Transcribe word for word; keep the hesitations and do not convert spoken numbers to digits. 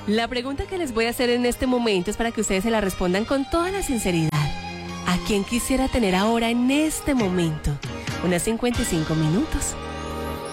La pregunta que les voy a hacer en este momento es para que ustedes se la respondan con toda la sinceridad. ¿A quién quisiera tener ahora en este momento? Unas cincuenta y cinco minutos.